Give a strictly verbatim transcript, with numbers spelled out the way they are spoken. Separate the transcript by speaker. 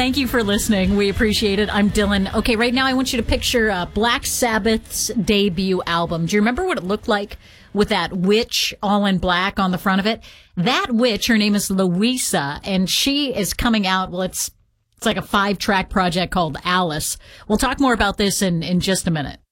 Speaker 1: Thank you for listening. We appreciate it. I'm Dylan. Okay, right now I want you to picture uh, Black Sabbath's debut album. Do you remember what it looked like with that witch all in black on the front of it? That witch, her name is Louisa, and she is coming out, well, it's, it's like a five-track project called Alice. We'll talk more about this in, in just a minute.